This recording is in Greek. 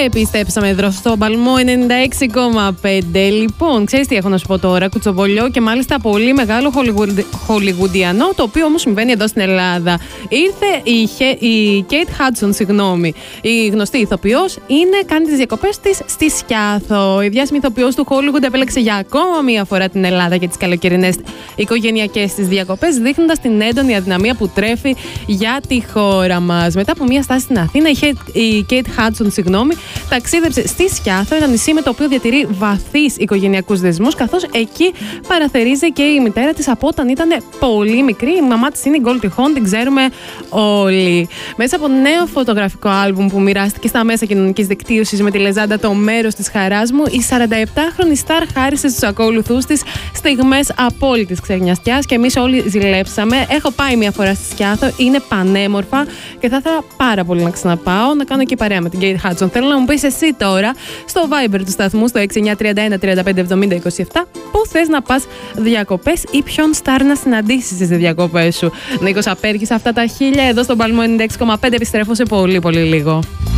Επιστέψαμε εδώ στο Παλμό 96,5. Λοιπόν, ξέρεις τι έχω να σου πω τώρα, κουτσομπολιό και μάλιστα πολύ μεγάλο χολιγουντιανό, το οποίο όμως συμβαίνει εδώ στην Ελλάδα. Ήρθε η Κέιτ Χάντσον, η γνωστή ηθοποιός, κάνει τις διακοπές της στη Σκιάθο. Η διάσημη ηθοποιός του Hollywood επέλεξε για ακόμα μία φορά την Ελλάδα για τις καλοκαιρινές οικογενειακές της διακοπές, δείχνοντας την έντονη αδυναμία που τρέφει για τη χώρα μας. Μετά από μία στάση στην Αθήνα, η Κέιτ Χάντσον, ταξίδεψε στη Σκιάθο, ένα νησί με το οποίο διατηρεί βαθύς οικογενειακούς δεσμούς, καθώς εκεί παραθερίζει και η μητέρα της από όταν ήταν πολύ μικρή. Η μαμά της είναι η Γκόλτι Χον, την ξέρουμε όλοι. Μέσα από νέο φωτογραφικό άλμπουμ που μοιράστηκε στα μέσα κοινωνικής δικτύωσης με τη λεζάντα «Το μέρος της χαράς μου», η 47χρονη στάρ χάρισε στους ακολουθούς της στιγμές απόλυτης ξενιαστιάς και εμείς όλοι ζηλέψαμε. Έχω πάει μια φορά στη Σκιάθο, είναι πανέμορφα και θα ήθελα πάρα πολύ να ξαναπάω, να κάνω και παρέα με την Κέιτ Χάντσον. Θέλω να μου πεις εσύ τώρα στο Viber του σταθμού, στο 6931 35 70 27, πού θες να πας διακοπές ή ποιον στάρ να συναντήσεις στις διακοπές σου. Νίκος Απέρκης, αυτά τα 1000 εδώ στον Παλμό 96,5. Επιστρέφω σε πολύ πολύ λίγο.